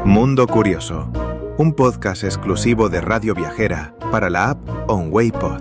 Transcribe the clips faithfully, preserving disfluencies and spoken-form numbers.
Mundo Curioso, un podcast exclusivo de Radio Viajera para la app OnWayPod.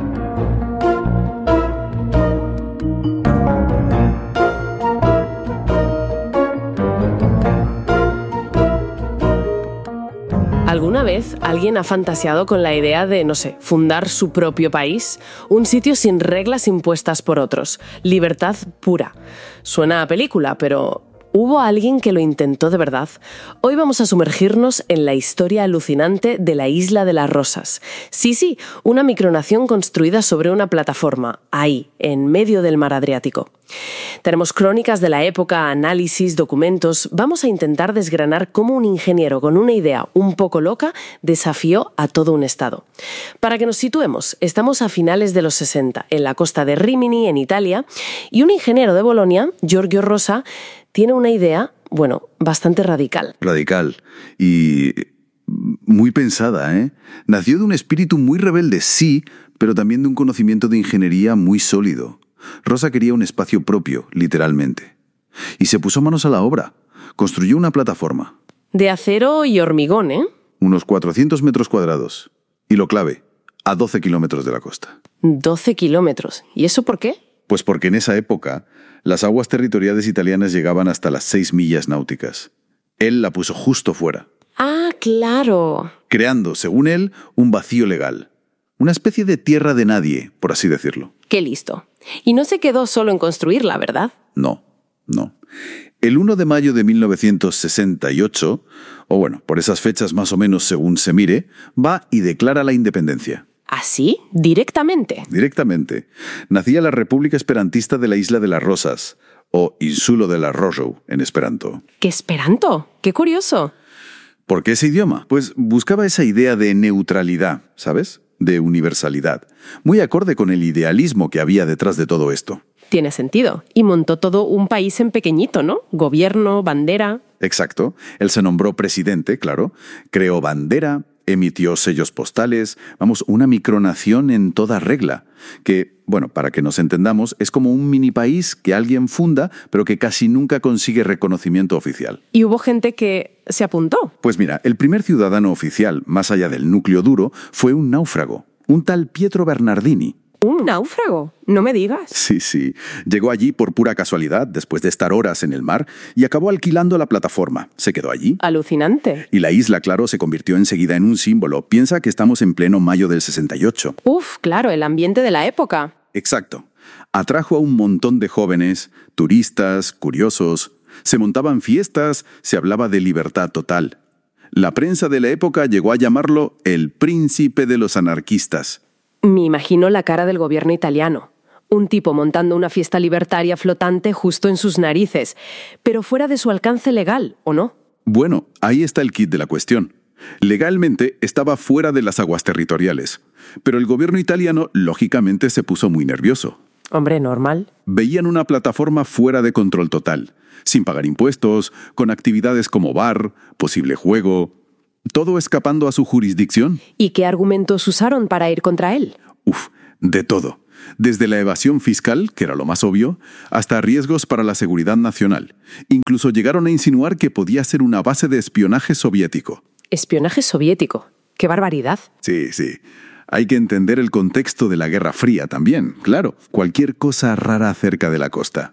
¿Alguna vez alguien ha fantaseado con la idea de, no sé, fundar su propio país? Un sitio sin reglas impuestas por otros. Libertad pura. Suena a película, pero ¿hubo alguien que lo intentó de verdad? Hoy vamos a sumergirnos en la historia alucinante de la Isla de las Rosas. Sí, sí, una micronación construida sobre una plataforma, ahí, en medio del mar Adriático. Tenemos crónicas de la época, análisis, documentos. Vamos a intentar desgranar cómo un ingeniero con una idea un poco loca desafió a todo un estado. Para que nos situemos, estamos a finales de los sesenta, en la costa de Rímini, en Italia, y un ingeniero de Bolonia, Giorgio Rosa, tiene una idea, bueno, bastante radical. Radical y muy pensada, ¿eh? Nació de un espíritu muy rebelde, sí, pero también de un conocimiento de ingeniería muy sólido. Rosa quería un espacio propio, literalmente. Y se puso manos a la obra. Construyó una plataforma. De acero y hormigón, ¿eh? Unos cuatrocientos metros cuadrados. Y lo clave, a doce kilómetros de la costa. doce kilómetros. ¿Y eso por qué? Pues porque en esa época las aguas territoriales italianas llegaban hasta las seis millas náuticas. Él la puso justo fuera. Ah, claro. Creando, según él, un vacío legal. Una especie de tierra de nadie, por así decirlo. Qué listo. Y no se quedó solo en construirla, ¿verdad? No, no. El primero de mayo de mil novecientos sesenta y ocho, o bueno, por esas fechas más o menos según se mire, va y declara la independencia. ¿Así? ¿Directamente? Directamente. Nacía la República Esperantista de la Isla de las Rosas, o Insulo de las Rosas en esperanto. ¿Qué esperanto? ¡Qué curioso! ¿Por qué ese idioma? Pues buscaba esa idea de neutralidad, ¿sabes? De universalidad, muy acorde con el idealismo que había detrás de todo esto. Tiene sentido. Y montó todo un país en pequeñito, ¿no? Gobierno, bandera. Exacto. Él se nombró presidente, claro. Creó bandera, emitió sellos postales. Vamos, una micronación en toda regla. Que, bueno, para que nos entendamos, es como un mini país que alguien funda, pero que casi nunca consigue reconocimiento oficial. ¿Y hubo gente que se apuntó? Pues mira, el primer ciudadano oficial, más allá del núcleo duro, fue un náufrago, un tal Pietro Bernardini. ¿Un náufrago? No me digas. Sí, sí. Llegó allí por pura casualidad, después de estar horas en el mar, y acabó alquilando la plataforma. Se quedó allí. Alucinante. Y la isla, claro, se convirtió enseguida en un símbolo. Piensa que estamos en pleno mayo del sesenta y ocho. Uf, claro, el ambiente de la época. Exacto. Atrajo a un montón de jóvenes, turistas, curiosos. Se montaban fiestas, se hablaba de libertad total. La prensa de la época llegó a llamarlo el príncipe de los anarquistas. Me imagino la cara del gobierno italiano. Un tipo montando una fiesta libertaria flotante justo en sus narices, pero fuera de su alcance legal, ¿o no? Bueno, ahí está el kit de la cuestión. Legalmente estaba fuera de las aguas territoriales, pero el gobierno italiano lógicamente se puso muy nervioso. Hombre, normal. Veían una plataforma fuera de control total, sin pagar impuestos, con actividades como bar, posible juego, todo escapando a su jurisdicción. ¿Y qué argumentos usaron para ir contra él? Uf, de todo. Desde la evasión fiscal, que era lo más obvio, hasta riesgos para la seguridad nacional. Incluso llegaron a insinuar que podía ser una base de espionaje soviético. ¿Espionaje soviético? ¡Qué barbaridad! Sí, sí. Hay que entender el contexto de la Guerra Fría también, claro. Cualquier cosa rara cerca de la costa.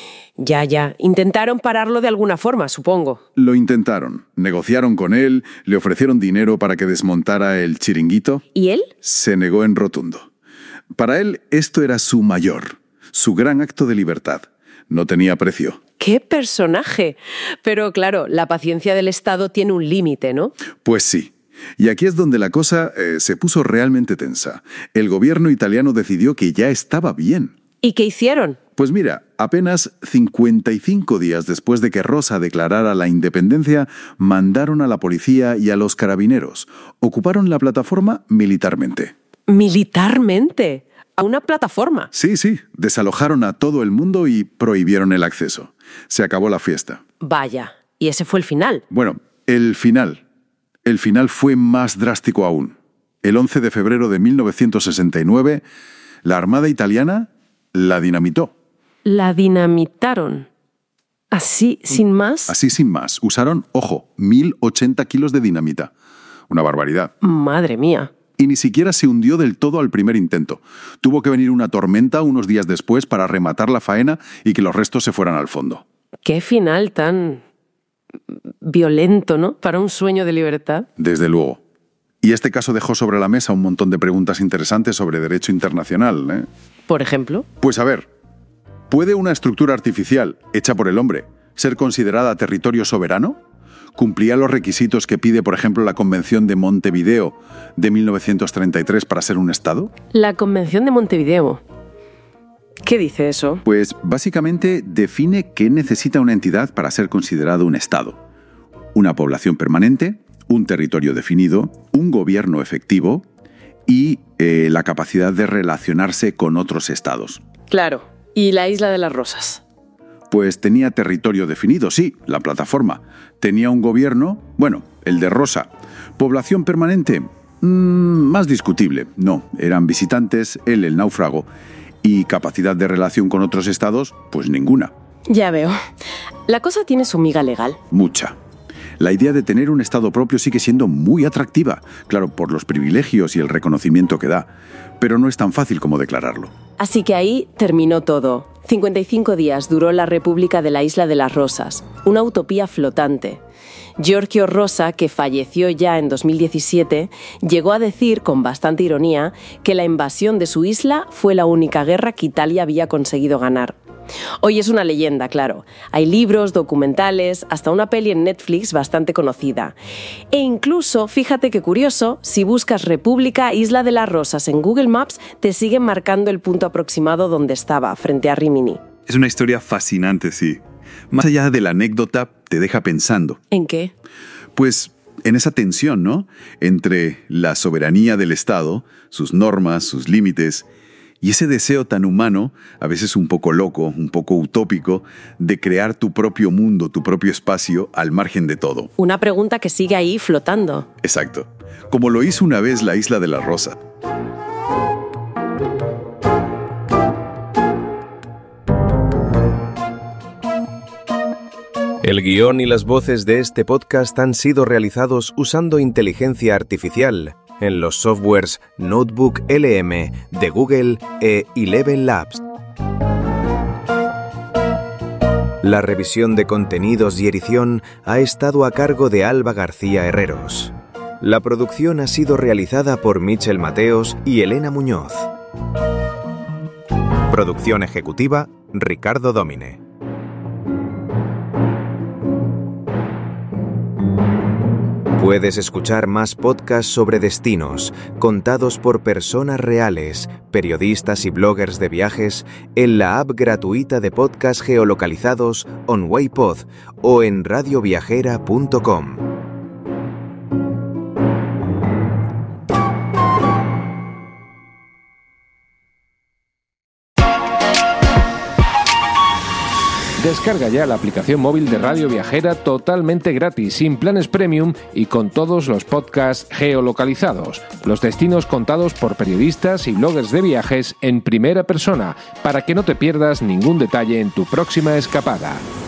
Ya, ya. Intentaron pararlo de alguna forma, supongo. Lo intentaron. Negociaron con él, le ofrecieron dinero para que desmontara el chiringuito. ¿Y él? Se negó en rotundo. Para él, esto era su mayor, su gran acto de libertad. No tenía precio. ¡Qué personaje! Pero claro, la paciencia del Estado tiene un límite, ¿no? Pues sí. Y aquí es donde la cosa eh, se puso realmente tensa. El gobierno italiano decidió que ya estaba bien. ¿Y qué hicieron? Pues mira, apenas cincuenta y cinco días después de que Rosa declarara la independencia, mandaron a la policía y a los carabineros. Ocuparon la plataforma militarmente. ¿Militarmente? ¿A una plataforma? Sí, sí. Desalojaron a todo el mundo y prohibieron el acceso. Se acabó la fiesta. Vaya. ¿Y ese fue el final? Bueno, el final. El final fue más drástico aún. El once de febrero de mil novecientos sesenta y nueve, la Armada italiana la dinamitó. La dinamitaron. ¿Así, sin más? Así sin más. Usaron, ojo, mil ochenta kilos de dinamita. Una barbaridad. Madre mía. Y ni siquiera se hundió del todo al primer intento. Tuvo que venir una tormenta unos días después para rematar la faena y que los restos se fueran al fondo. Qué final tan violento, ¿no? Para un sueño de libertad. Desde luego. Y este caso dejó sobre la mesa un montón de preguntas interesantes sobre derecho internacional, ¿eh? ¿Por ejemplo? Pues a ver, ¿puede una estructura artificial, hecha por el hombre, ser considerada territorio soberano? ¿Cumplía los requisitos que pide, por ejemplo, la Convención de Montevideo de mil novecientos treinta y tres para ser un Estado? La Convención de Montevideo. ¿Qué dice eso? Pues básicamente define qué necesita una entidad para ser considerado un Estado. Una población permanente, un territorio definido, un gobierno efectivo y eh, la capacidad de relacionarse con otros estados. Claro. ¿Y la Isla de las Rosas? Pues tenía territorio definido, sí, la plataforma. Tenía un gobierno, bueno, el de Rosa. ¿Población permanente? Mm, más discutible. No, eran visitantes, él el náufrago. ¿Y capacidad de relación con otros estados? Pues ninguna. Ya veo. La cosa tiene su miga legal. Mucha. La idea de tener un estado propio sigue siendo muy atractiva, claro, por los privilegios y el reconocimiento que da, pero no es tan fácil como declararlo. Así que ahí terminó todo. cincuenta y cinco días duró la República de la Isla de las Rosas, una utopía flotante. Giorgio Rosa, que falleció ya en dos mil diecisiete, llegó a decir, con bastante ironía, que la invasión de su isla fue la única guerra que Italia había conseguido ganar. Hoy es una leyenda, claro. Hay libros, documentales, hasta una peli en Netflix bastante conocida. E incluso, fíjate qué curioso, si buscas República Isla de las Rosas en Google Maps, te siguen marcando el punto aproximado donde estaba, frente a Rimini. Es una historia fascinante, sí. Más allá de la anécdota, te deja pensando. ¿En qué? Pues en esa tensión, ¿no? Entre la soberanía del Estado, sus normas, sus límites, y ese deseo tan humano, a veces un poco loco, un poco utópico, de crear tu propio mundo, tu propio espacio, al margen de todo. Una pregunta que sigue ahí flotando. Exacto. Como lo hizo una vez la Isla de la Rosa. El guión y las voces de este podcast han sido realizados usando inteligencia artificial en los softwares Notebook L M de Google e Eleven Labs. La revisión de contenidos y edición ha estado a cargo de Alba García Herreros. La producción ha sido realizada por Michel Mateos y Elena Muñoz. Producción ejecutiva, Ricardo Domine. Puedes escuchar más podcasts sobre destinos, contados por personas reales, periodistas y bloggers de viajes, en la app gratuita de podcasts geolocalizados OnWayPod o en radio viajera punto com. Descarga ya la aplicación móvil de Radio Viajera totalmente gratis, sin planes premium y con todos los podcasts geolocalizados. Los destinos contados por periodistas y bloggers de viajes en primera persona, para que no te pierdas ningún detalle en tu próxima escapada.